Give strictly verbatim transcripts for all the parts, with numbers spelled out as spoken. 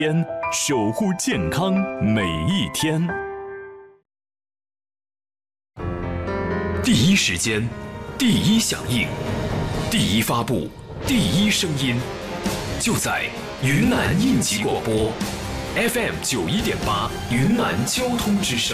天，守护健康每一天。 第一时间，第一响应，第一发布，第一声音，就在云南应急广播 F M 九一点八，云南交通之声。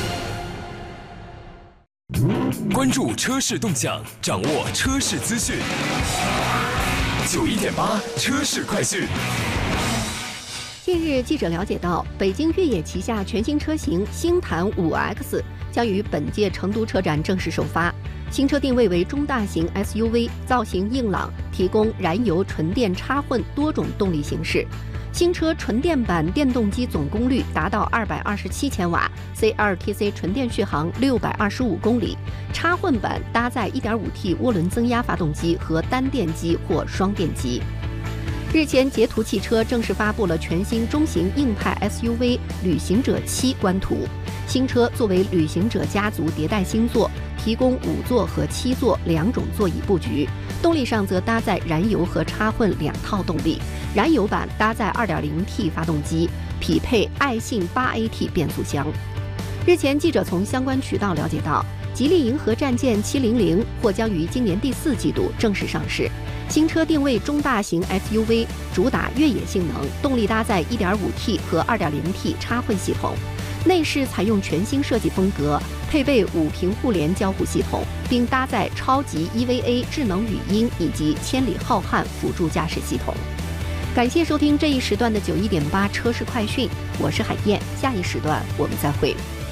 关注车市动向，掌握车市资讯。九一点八车市快讯。 近日，记者了解到，北京越野旗下全新车型星坦 五 X 将于本届成都车展正式首发。新车定位为中大型 S U V， 造型硬朗，提供燃油、纯电插混多种动力形式。新车纯电版电动机总功率达到二百二十七千瓦 ，C 二 T C 纯电续航六百二十五公里。插混版搭载 一点五 T 涡轮增压发动机和单电机或双电机。日前，捷途汽车正式发布了全新中型硬派 S U V 旅行者七官图。新车作为旅行者家族迭代新作，提供五座和七座两种座椅布局。动力上则搭载燃油和插混两套动力。燃油版搭载 二点零 T 发动机，匹配爱信 八 A T 变速箱。日前，记者从相关渠道了解到，吉利银河战舰七零零或将于今年第四季度正式上市。新车定位中大型 S U V， 主打越野性能，动力搭载 一点五 T 和 二点零 T 插混系统。内饰采用全新设计风格，配备五屏互联交互系统，并搭载超级 E V A 智能语音以及千里浩瀚辅助驾驶系统。感谢收听这一时段的九一点八车市快讯，我是海燕，下一时段我们再会。